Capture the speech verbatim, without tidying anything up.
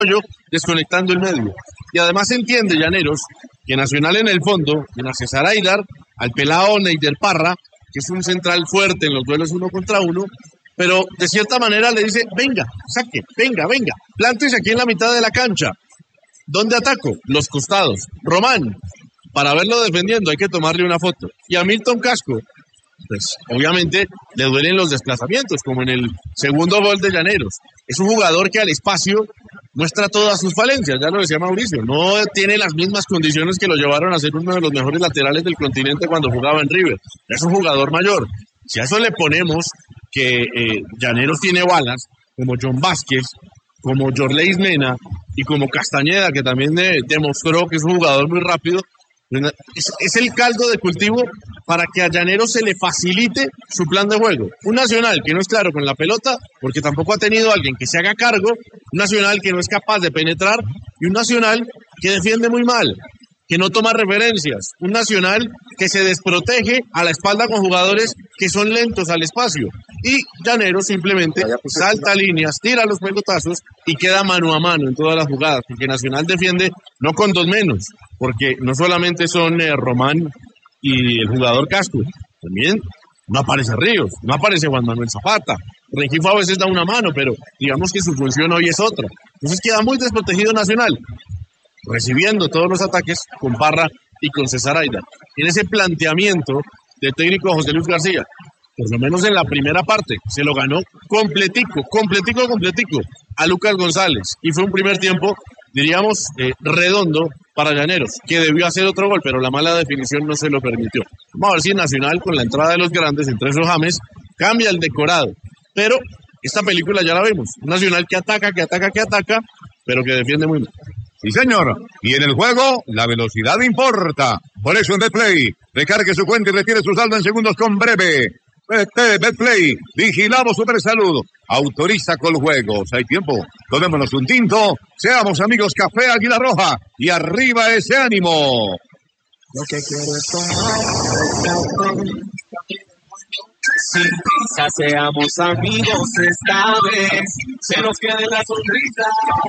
desconectando el medio. Y además entiende Llaneros que Nacional en el fondo, gracias a Aidar, al pelao Neider Parra, que es un central fuerte en los duelos uno contra uno, pero de cierta manera le dice, venga, saque, venga, venga, plántese aquí en la mitad de la cancha. ¿Dónde ataco? Los costados. Román, para verlo defendiendo hay que tomarle una foto. Y a Milton Casco, pues obviamente le duelen los desplazamientos, como en el segundo gol de Llaneros. Es un jugador que al espacio muestra todas sus falencias, ya lo decía Mauricio, no tiene las mismas condiciones que lo llevaron a ser uno de los mejores laterales del continente cuando jugaba en River. Es un jugador mayor. Si a eso le ponemos que eh, Llaneros tiene balas, como John Vázquez, como Jorleis Mena y como Castañeda, que también eh, demostró que es un jugador muy rápido, es, es el caldo de cultivo para que a Llaneros se le facilite su plan de juego. Un Nacional que no es claro con la pelota, porque tampoco ha tenido alguien que se haga cargo, un Nacional que no es capaz de penetrar y un Nacional que defiende muy mal, que no toma referencias, un Nacional que se desprotege a la espalda con jugadores que son lentos al espacio. Y Llaneros simplemente salta líneas, tira los pelotazos y queda mano a mano en todas las jugadas, porque Nacional defiende no con dos menos, porque no solamente son eh, Román y el jugador Casco, también no aparece Ríos, no aparece Juan Manuel Zapata. Rengifo a veces da una mano, pero digamos que su función hoy es otra. Entonces queda muy desprotegido Nacional, recibiendo todos los ataques con Parra y con César Aidar. En ese planteamiento del técnico José Luis García, por lo menos en la primera parte, se lo ganó completico, completico, completico a Lucas González. Y fue un primer tiempo, diríamos, eh, redondo para Llaneros, que debió hacer otro gol, pero la mala definición no se lo permitió. Vamos a ver si Nacional, con la entrada de los grandes, entre esos James, cambia el decorado. Pero esta película ya la vemos. Un Nacional que ataca, que ataca, que ataca, pero que defiende muy mal. Sí, señor. Y en el juego, la velocidad importa. Por eso en Betplay, recargue su cuenta y retire su saldo en segundos con breve. Betplay, vigilamos Supersalud. Autoriza con juegos. Hay tiempo. Tomémonos un tinto. Seamos amigos Café Águila Roja. Y arriba ese ánimo. Lo que quiero es tomar sin prisa, seamos amigos esta vez. Se nos quede la sonrisa.